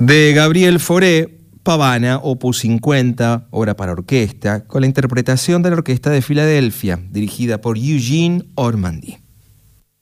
De Gabriel Fauré, Pavana, opus 50, obra para orquesta, con la interpretación de la Orquesta de Filadelfia, dirigida por Eugene Ormandy.